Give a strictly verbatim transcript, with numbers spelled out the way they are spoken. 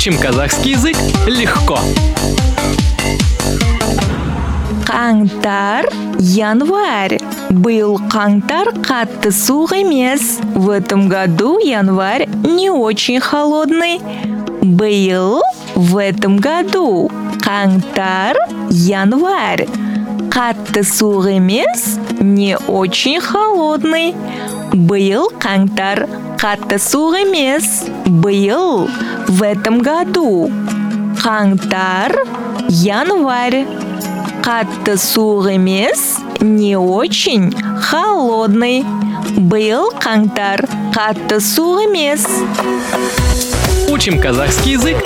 Учим казахский язык легко. Қаңтар, январь. Был қаңтар қатты суық емес. В этом году январь не очень холодный. Был в этом году. Қаңтар, январь. Қатты суық емес, не очень холодный. Был қаңтар, қатты суық емес. Был в этом году. Қаңтар, январь. Қатты суық емес, не очень холодный. Был қаңтар, қатты суық емес. Учим казахский язык